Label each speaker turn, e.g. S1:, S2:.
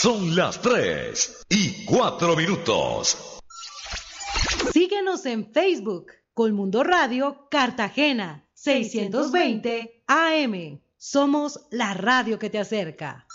S1: Son las 3:04.
S2: Síguenos en Facebook, Colmundo Radio Cartagena, 620 AM. Somos la radio que te acerca.